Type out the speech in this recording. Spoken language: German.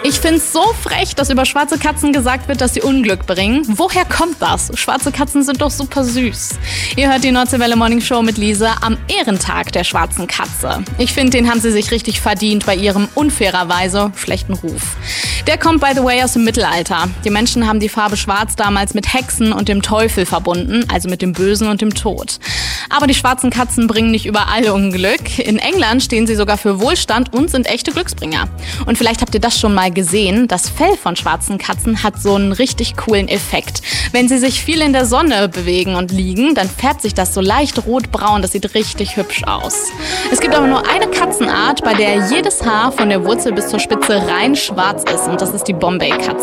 Ich find's so frech, dass über schwarze Katzen gesagt wird, dass sie Unglück bringen. Woher kommt das? Schwarze Katzen sind doch super süß. Ihr hört die Nordsee Welle Morning Show mit Lisa am Ehrentag der schwarzen Katze. Ich finde, den haben sie sich richtig verdient bei ihrem unfairerweise schlechten Ruf. Der kommt, by the way, aus dem Mittelalter. Die Menschen haben die Farbe Schwarz damals mit Hexen und dem Teufel verbunden, also mit dem Bösen und dem Tod. Aber die schwarzen Katzen bringen nicht überall Unglück. In England stehen sie sogar für Wohlstand und sind echte Glücksbringer. Und vielleicht habt ihr das schon mal gesehen. Das Fell von schwarzen Katzen hat so einen richtig coolen Effekt. Wenn sie sich viel in der Sonne bewegen und liegen, dann färbt sich das so leicht rotbraun. Das sieht richtig hübsch aus. Es gibt aber nur eine Katzenart, bei der jedes Haar von der Wurzel bis zur Spitze rein schwarz ist. Und das ist die Bombay-Katze.